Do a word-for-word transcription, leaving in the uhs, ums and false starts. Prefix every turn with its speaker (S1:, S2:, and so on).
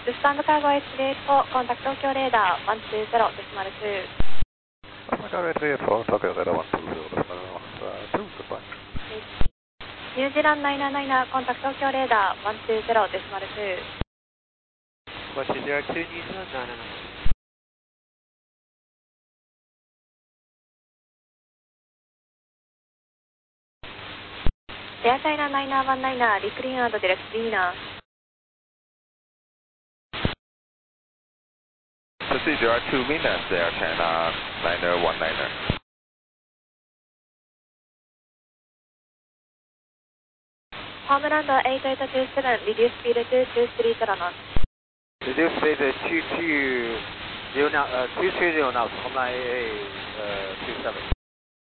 S1: ルスタンドカーゴ エイチエイトフォー、コンタクト東京レーダーいちにゼロデシマルツー。
S2: Cargo eight eight four, Tokyo Radar one two zero decimal two, goodbye.
S1: ニュージーランドナイナーナイナー、コンタクト東京レーダーいちにゼロデシマルツー。
S3: one two zero two, New Zealand nine nine nine.
S1: エアチャイナナイナーワンナイナー、リクリーンアンドディレクトディーナー。
S2: Procedure two minutes, Air China niner one niner.
S1: ホームランドエイトエイトツーセブン、リデューススピードツーツースリーゼロノット。
S3: Reduce speed two two zero now, uh, two two zero knots, Homeland A A uh, two seven.